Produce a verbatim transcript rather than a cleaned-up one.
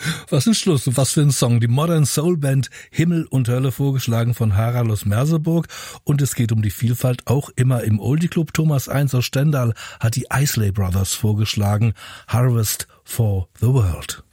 Was ein Schluss und was für ein Song. Die Modern Soul Band Himmel und Hölle, vorgeschlagen von Harald aus Merseburg. Und es geht um die Vielfalt auch immer im Oldie Club. Thomas Eins aus Stendal hat die Isley Brothers vorgeschlagen. Harvest for the World.